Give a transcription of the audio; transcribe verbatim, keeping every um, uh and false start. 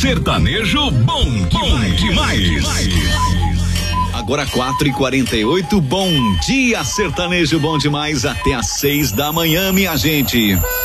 Sertanejo bom, bom demais. Agora quatro e quarenta e oito, bom dia, sertanejo bom demais, até às seis da manhã, minha gente.